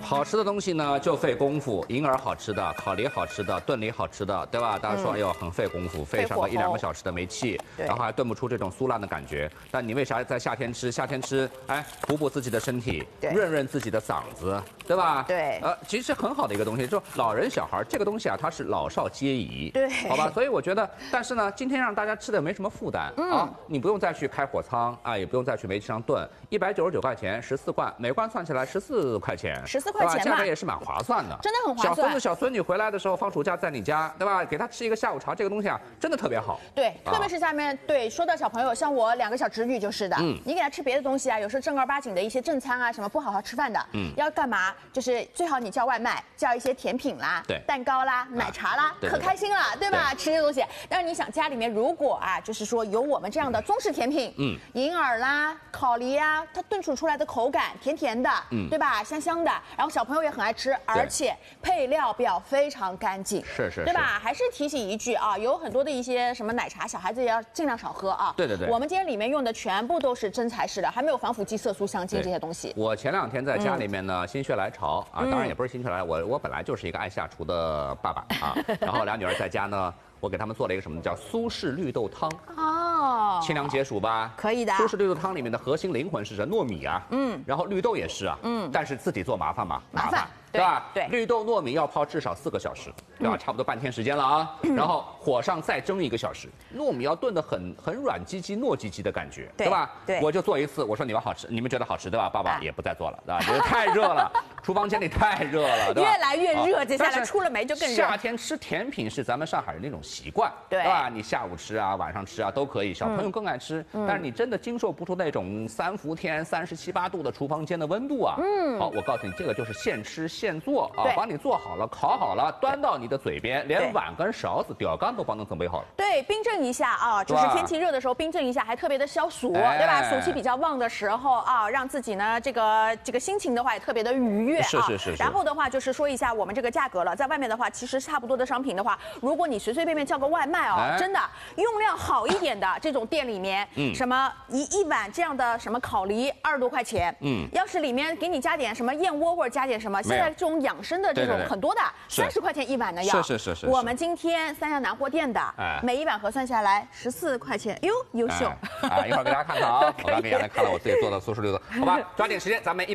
好吃的东西呢就费功夫，银耳好吃的，烤梨好吃的，炖梨好吃的，对吧？大家说，哎呦，很费功夫，费上个1、2个小时的煤气，然后还炖不出这种酥烂的感觉。但你为啥在夏天吃？夏天吃，哎，补补自己的身体，润润自己的嗓子，对吧？ 对。 其实很好的一个东西，就老人小孩这个东西啊，它是老少皆宜， 对， 好吧？所以我觉得，但是呢，今天让大家吃的没什么负担啊，你不用再去开火仓啊，也不用再去煤气上炖，199块钱14罐，每罐算起来14块钱 ，14块钱嘛， 价格也是蛮划算的， 真的很划算。 小孙子、小孙女回来的时候放暑假在你家，对吧？给他吃一个下午茶，这个东西啊，真的特别好。 对，特别是下面对说到小朋友，像我2个小侄女就是的，你给他吃别的东西啊，有时候正儿八经的一些正餐啊，什么不好好吃饭的，要干嘛？就是最好你叫外卖，叫一些甜品啦， 对， 蛋糕啦、奶茶啦，可开心了，对吧？吃这些东西。但是你想家里面如果啊，就是说有我们这样的中式甜品，银耳啦、烤梨啊，它炖煮出来的口感甜甜的，对吧？香香的，然后小朋友也很爱吃，而且配料表非常干净， 是， 对吧？还是提醒一句啊，有很多的一些什么奶茶，小孩子也要尽量少喝啊。 对。 我们今天里面用的全部都是真材实料，还没有防腐剂、色素、香精这些东西。 我前2天在家里面呢，心血来潮啊，当然也不是心血来，我本来就是一个爱下厨的爸爸啊，然后2女儿在家呢。我给他们做了一个什么叫苏式绿豆汤哦，清凉解暑吧， 可以的。 苏式绿豆汤里面的核心灵魂是什么？糯米啊，然后绿豆也是啊，但是自己做麻烦吗？麻烦，对吧？ 对， 绿豆糯米要泡至少4个小时，对吧？差不多半天时间了啊，然后火上再蒸1个小时，糯米要炖得很软唧唧、糯唧唧的感觉，对吧？ 对， 我就做一次，我说你们好吃，你们觉得好吃对吧？爸爸也不再做了，对吧？觉得太热了，厨房间里太热了，对吧？ 越来越热，接下来出了煤就更热。 夏天吃甜品是咱们上海人那种习惯，对吧？你下午吃啊，晚上吃啊都可以，小朋友更爱吃。但是你真的经受不出那种3伏天37、8度的厨房间的温度啊。好，我告诉你，这个就是现吃现做啊，帮你做好了，烤好了，端到你的嘴边，连碗跟勺子、钓竿都帮你准备好了。 对，冰镇一下啊，就是天气热的时候冰镇一下，还特别的消暑，对吧？暑气比较旺的时候啊，让自己呢这个心情的话也特别的愉悦啊。 是。 然后的话就是说一下我们这个价格了，在外面的话，其实差不多的商品的话，如果你随随便便叫个外卖哦，真的用料好一点的这种店里面，什么一碗这样的什么烤梨20多块钱，要是里面给你加点什么燕窝或者加点什么，现在这种养生的这种很多的，30块钱1碗的要。 是。 我们今天三亚南货店的，每一碗核算下来14块钱，哟，优秀。 啊，一会儿给大家看看啊，我刚给大家看了我自己做的苏式绿豆，好吧，抓紧时间，咱们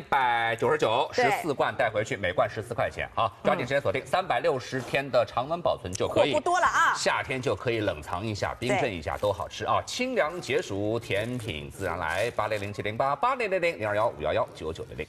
199，14罐带回去，每罐14块钱，好，抓紧时间锁定360天的常温保存就可以， 不多了啊， 夏天就可以冷藏一下、冰镇一下都好吃啊，清凉解暑，甜品自然来，80070880000215119900。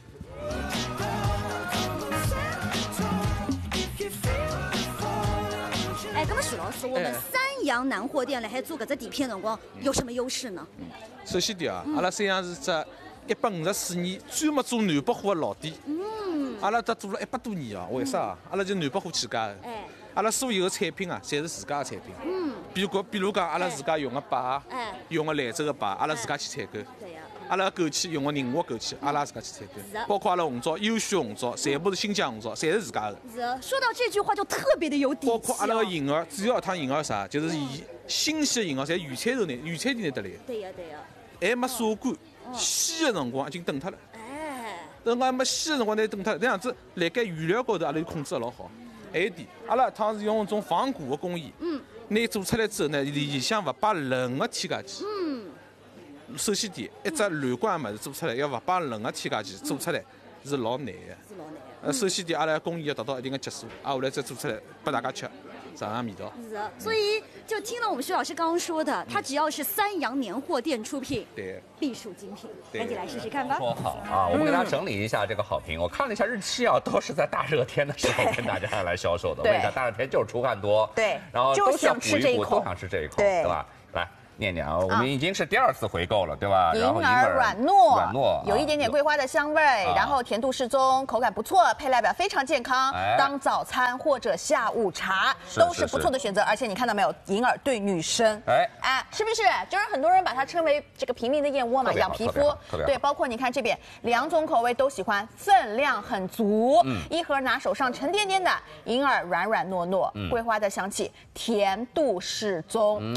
哎，那么许老师，我们三阳南货店来还做搿只地片辰光有什么优势呢？ 首先第阿拉三阳是只154年专门做南北货的老店。阿拉做了100多年啊，为啥？阿拉就南北货起家的。阿拉所有的产品啊，侪是自家的产品。比如讲，阿拉自家用的摆，用的兰州的摆，阿拉自家去采购。阿拉枸杞用的宁夏枸杞，阿拉自家去采购。包括阿拉红枣、优选红枣，全部是新疆红枣，侪是自家的。 说到这句话就特别的有底气。 包括阿拉的银耳，主要一趟银耳啥，就是新鲜的银耳，侪原产地拿得来。 对呀。 还没晒干，鲜的辰光已经冻脱了。等还没鲜的辰光，拿冻脱了。这样子，辣盖原料高头，阿拉就控制得老好。还有点，阿拉一趟是用一种防固的工艺，拿做出来之后呢，里向勿摆任何添加剂。首先一只乱罐物事做出来，要勿摆任何添加剂做出来是老难的。首先阿拉工艺要达到一定的级数，后来再做出来拨大家吃，尝尝味道。 所以就听了我们徐老师刚刚说的，他只要是三阳年货店出品， 对， 必属精品。赶紧来试试看吧。 说好啊，我们给大家整理一下这个好评。我看了一下日期啊，都是在大热天的时候跟大家来销售的。为啥？大热天就是出汗多， 对， 然后都想吃这一口， 都想吃这一口，对吧？来。念念啊，我们已经是第2次回购了，对吧？ 银耳软糯，有一点点桂花的香味，然后甜度适中，口感不错，配料表非常健康，当早餐或者下午茶都是不错的选择。而且你看到没有，银耳对女生，是不是？就是很多人把它称为这个平民的燕窝嘛，养皮肤。对，包括你看这边2种口味都喜欢，分量很足，一盒拿手上沉甸甸的，银耳软软糯糯，桂花的香气，甜度适中。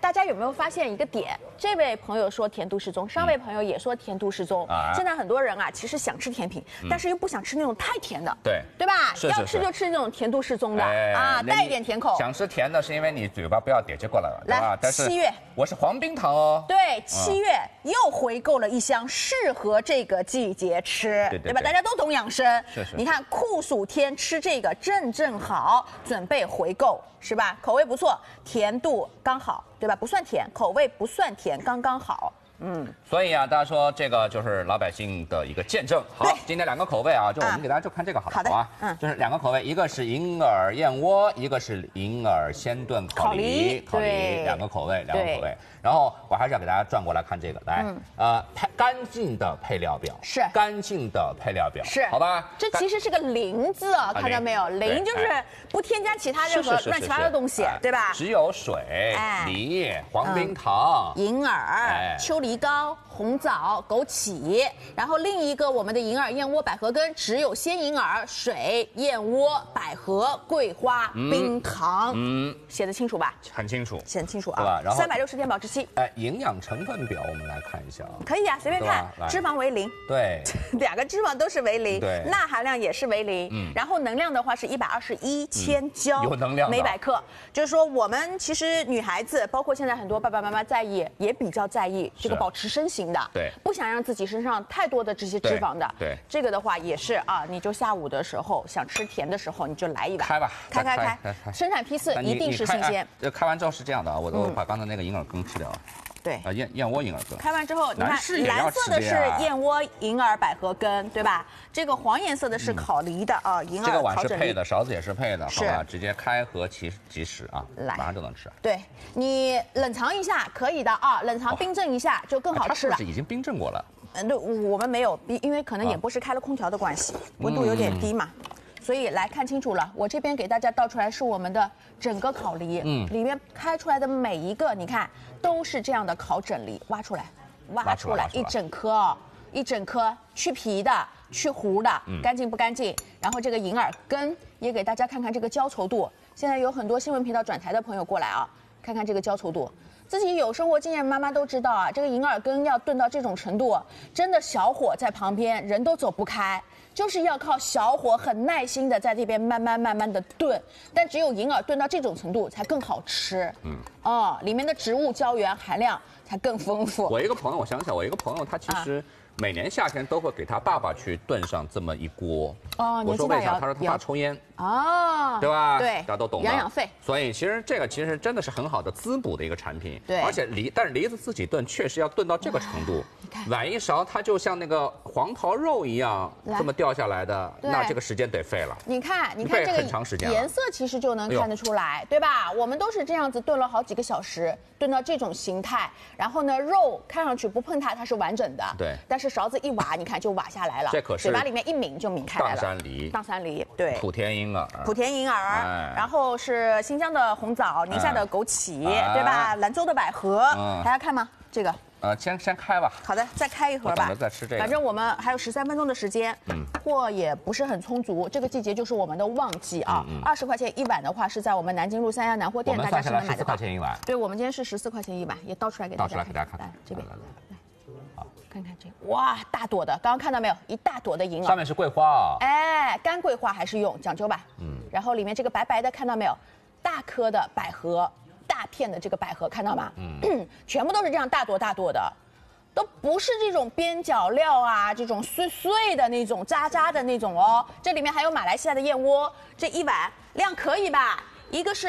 大家有没有发现一个点？这位朋友说甜度适中，上位朋友也说甜度适中。现在很多人啊，其实想吃甜品，但是又不想吃那种太甜的，对吧？要吃就吃那种甜度适中的啊，带一点甜口。 想吃甜的是因为你嘴巴不要瘪起过来了，对吧？但是 7月我是黄冰糖哦。 对，7月又回购了一箱，适合这个季节吃，对吧？大家都懂养生，你看酷暑天吃这个正好，准备回购。是吧？口味不错，甜度刚好，对吧？不算甜，口味不算甜，刚刚好。 所以啊，大家说这个就是老百姓的一个见证。好，今天2个口味啊，就我们给大家就看这个好了啊。就是2个口味，一个是银耳燕窝，一个是银耳鲜炖烤梨，2个口味，2个口味。然后我还是要给大家转过来看这个，来，干净的配料表是干净的配料表是， 好吧？ 这其实是个零字啊，看到没有？零就是不添加其他任何乱七八糟的东西，对吧？ 只有水、梨、黄冰糖、 银耳、秋梨膏、红枣、枸杞，然后另一个我们的银耳燕窝百合根，只有鲜银耳、水、燕窝、百合、桂花、冰糖，写得清楚吧？ 很清楚， 写得清楚啊， 对吧？然后 360天保质期。 营养成分表我们来看一下啊， 可以啊，随便看，脂肪为0， 对 ，2个脂肪都是为0， 对， 钠含量也是为0，然后能量的话是121千焦， 有能量每100克，就是说我们其实女孩子，包括现在很多爸爸妈妈在意，也比较在意这个保持身形的， 对， 不想让自己身上太多的这些脂肪的， 对， 这个的话也是啊，你就下午的时候想吃甜的时候，你就来一碗， 开吧， 开，生产批次一定是新鲜。 开完之后是这样的啊，我把刚才那个银耳羹吃掉了。 对燕窝银耳羹。 开完之后，你看蓝色的是燕窝银耳百合根，对吧？这个黄颜色的是烤梨的啊，银耳烤这个碗是配的，勺子也是配的，好吧？直接开盒即食啊， 来马上就能吃。 对，你冷藏一下可以的啊，冷藏冰镇一下就更好吃了。 它是已经冰镇过了？ 对，我们没有，因为可能演播室开了空调的关系，温度有点低嘛。所以来看清楚了，我这边给大家倒出来是我们的整个烤梨，里面开出来的每一个，你看都是这样的烤整梨，挖出来一整颗哦，一整颗去皮的、去核的，干净不干净？然后这个银耳根也给大家看看这个焦稠度。现在有很多新闻频道转台的朋友过来啊，看看这个焦稠度。自己有生活经验，妈妈都知道啊，这个银耳羹要炖到这种程度，真的小火在旁边，人都走不开。就是要靠小火很耐心的在这边慢慢的炖，但只有银耳炖到这种程度才更好吃。里面的植物胶原含量才更丰富。 我一个朋友，我想起来，我一个朋友他其实每年夏天都会给他爸爸去炖上这么一锅。我说为啥？他说他爸抽烟。对吧？ 对， 大家都懂的。 养肺。 所以其实这个其实真的是很好的滋补的一个产品。 对。 而且但是梨子自己炖确实要炖到这个程度，碗一勺它就像那个黄桃肉一样这么掉下来的，那这个时间得费了。 你看这个很长时间颜色其实就能看得出来，对吧？我们都是这样子炖了好几个小时，炖到这种形态，然后呢，肉看上去不碰它是完整的， 对。 但是勺子一挖，你看就挖下来了， 这可是嘴巴里面一抿就抿开来了。 砀山梨， 对。 莆田银耳， 然后是新疆的红枣，宁夏的枸杞，对吧？兰州的百合，大家看吗？这个。 先开吧。 好的，再开一盒吧。 等着再吃这个。 反正我们还有13分钟的时间，货也不是很充足。这个季节就是我们的旺季啊，20块钱一碗的话是在我们南京路3家南货店，大家是能买得到。 14块钱一碗。 对，我们今天是14块钱一碗，也倒出来给大家看。来这边，来，好，看看这个，哇，大朵的，刚刚看到没有？一大朵的银耳。 上面是桂花哎，干桂花还是用，讲究吧。然后里面这个白白的，看到没有？大颗的百合。大片的这个百合看到吗？全部都是这样大朵的，都不是这种边角料啊，这种碎碎的那种渣渣的那种哦。这里面还有马来西亚的燕窝，这一碗量可以吧？一个是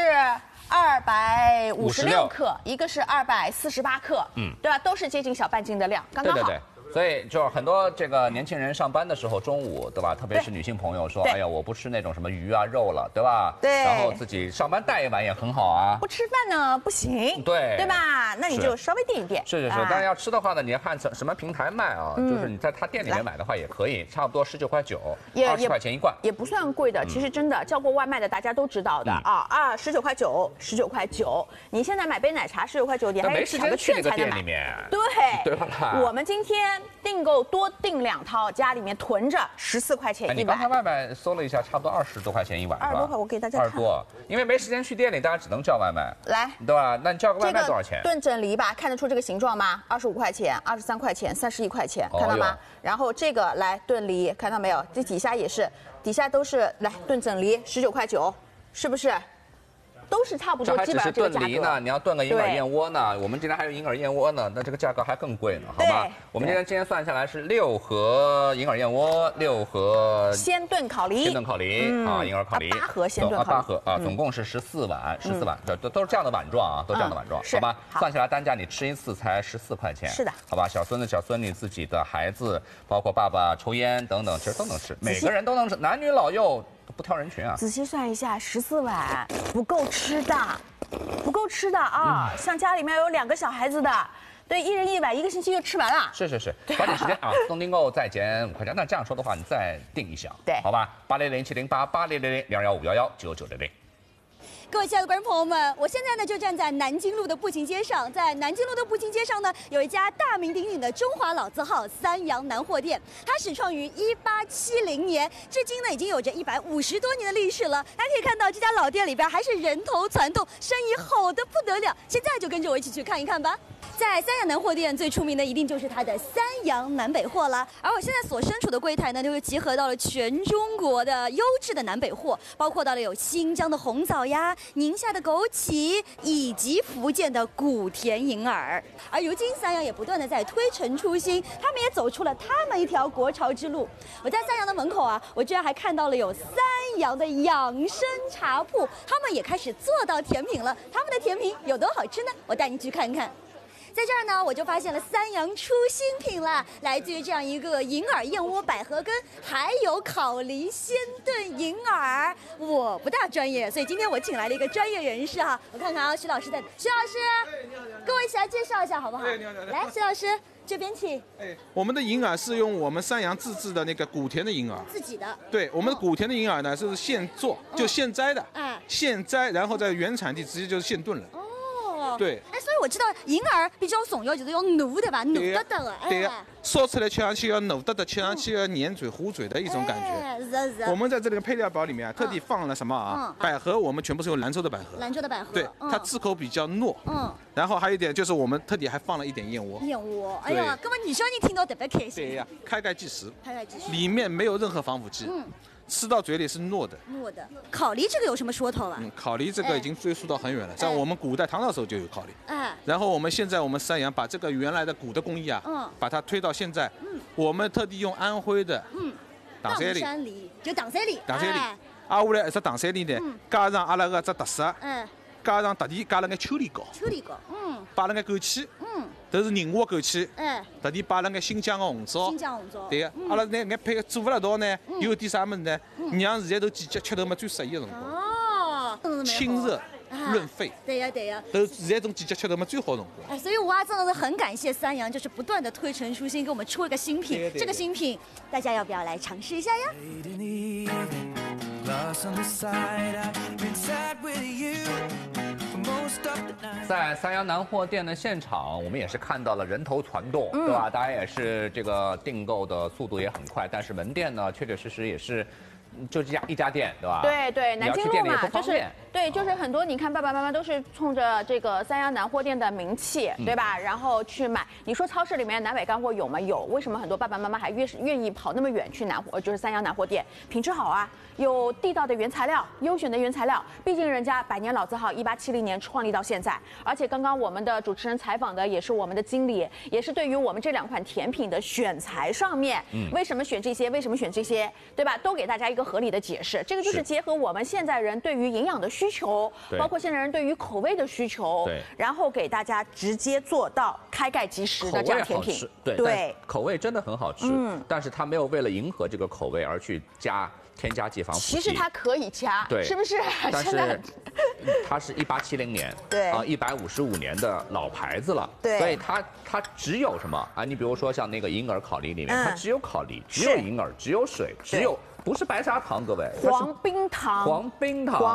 256克，一个是248克，对吧？都是接近小半斤的量，刚刚好。 对。所以就是很多这个年轻人上班的时候，中午对吧？特别是女性朋友说，哎呀，我不吃那种什么鱼啊肉了，对吧？ 对。 然后自己上班带一碗也很好啊。 不吃饭呢不行，对吧？那你就稍微垫一垫。 是。但是要吃的话呢，你要看什么平台卖啊？就是你在他店里面买的话也可以，差不多19.9块，20块钱一罐， 也不算贵的。其实真的叫过外卖的大家都知道的啊，19.9块9。你现在买杯奶茶19.9块，你还是抢个券才能买。对吧？我们今天天订购多订2套，家里面囤着14块钱一碗。 你刚才外卖搜了一下，差不多20多块钱一碗，是吧？20 多块，我给大家看。 20多，因为没时间去店里，大家只能叫外卖。 来， 对吧？那你叫个外卖多少钱？ 炖整梨吧，看得出这个形状吗？25块钱、23块钱、31块钱，看到吗？然后这个来炖梨，看到没有？这底下也是，底下都是来炖整梨，19块9，是不是？都是差不多，基本上这个价格。这还只是炖梨呢， 你要炖个银耳燕窝呢，我们今天还有银耳燕窝呢，那这个价格还更贵呢，好吗？我们今天算下来是6盒银耳燕窝，6盒鲜炖烤梨， 银耳烤梨 ，8盒鲜炖烤梨，8 盒啊，总共是14碗，14碗，都是这样的碗状啊，都这样的碗状，好吧？算下来单价你吃一次才14块钱， 是的， 好吧？小孙子、小孙女、自己的孩子，包括爸爸抽烟等等，其实都能吃，每个人都能吃，男女老幼。不挑人群啊！ 仔细算一下，14碗不够吃的，不够吃的啊！像家里面有2个小孩子的，对，1人1碗，1个星期就吃完了。 是，抓紧时间啊！自动订购再减5块钱。那这样说的话，你再订一箱， 对， 好吧？8007088000215990。 各位亲爱的观众朋友们，我现在呢就站在南京路的步行街上，在南京路的步行街上呢，有一家大名鼎鼎的中华老字号三阳南货店，它始创于1870年，至今呢已经有着150多年的历史了。大家可以看到这家老店里边还是人头攒动，生意好得不得了。现在就跟着我一起去看一看吧。在三阳南货店最出名的一定就是它的三阳南北货了，而我现在所身处的柜台呢，就是集合到了全中国的优质的南北货，包括到了有新疆的红枣呀、宁夏的枸杞，以及福建的古田银耳。而如今三阳也不断的在推陈出新，他们也走出了他们一条国潮之路。我在三阳的门口啊，我居然还看到了有三阳的养生茶铺，他们也开始做到甜品了。他们的甜品有多好吃呢？我带你去看看。在这儿呢，我就发现了三阳出新品了，来自于这样一个银耳燕窝百合根，还有烤梨鲜炖银耳。我不大专业，所以今天我请来了一个专业人士哈，我看看啊，徐老师在，徐老师，跟我一起来介绍一下好不好？ 你好， 来，徐老师这边请。 我们的银耳是用我们三阳自制的那个古田的银耳， 自己的。对， 我们的古田的银耳呢是现做，就现摘的，现摘，然后在原产地直接就是现炖了。对， 所以我知道银耳比较重要就是要糯对吧？糯得的， 对呀，烧出来吃上去要糯得的，吃上去要粘嘴糊嘴的一种感觉。 是。 我们在这个配料表里面特地放了什么啊？百合，我们全部是用兰州的百合。 兰州的百合。 对，它质口比较糯。然后还有一点就是我们特地还放了一点燕窝。 燕窝，哎呀，根本女小人听到特别开心。 对呀，开盖即食。里面没有任何防腐剂。吃到嘴里是糯的。 烤梨这个有什么说头了？ 烤梨这个已经追溯到很远了，在我们古代唐朝时候就有烤梨。然后我们现在们三阳把这个原来的古的工艺啊，把它推到现在。我们特地用安徽的砀山梨， 就砀山梨。 砀山梨，下来一只砀山梨呢，加上阿拉个只特色，加上特地加了眼秋梨膏。摆了眼枸杞。都是宁夏枸杞，特地摆了眼新疆的红枣，对个，阿拉那眼配做不了到呢，有点啥么子呢？让现在都季节吃头嘛最适宜的辰光，清热润肺， 对呀， 都现在种季节吃头嘛最好的辰光。 所以我真的是很感谢三阳，就是不断的推陈出新，给我们出一个新品。这个新品大家要不要来尝试一下呀？ 在三阳南货店的现场，我们也是看到了人头攒动，对吧？大家也是这个订购的速度也很快，但是门店呢，确确实实也是。就一家店，对吧？ 对，南京路嘛，就是很多，你看爸爸妈妈都是冲着这个三阳南货店的名气，对吧？然后去买。你说超市里面南北干货有吗？有。为什么很多爸爸妈妈还愿意跑那么远去就是三阳南货店？品质好啊，有地道的原材料，优选的原材料。毕竟人家100年老字号，1870年创立到现在。而且刚刚我们的主持人采访的也是我们的经理，也是对于我们这2款甜品的选材上面，为什么选这些，为什么选这些，对吧？都给大家一个合理的解释，这个就是结合我们现在人对于营养的需求，包括现在人对于口味的需求，然后给大家直接做到开盖即食的这样甜品。 对，口味真的很好吃，但是它没有为了迎合这个口味而去添加剂防腐剂。 其实它可以加，是不是？ 但是它是1870年， 对啊 ，155年的老牌子了， 对， 所以它只有什么啊？你比如说像那个银耳烤梨里面，它只有烤梨，只有银耳，只有水，只有。不是白砂糖，各位， 黄冰糖。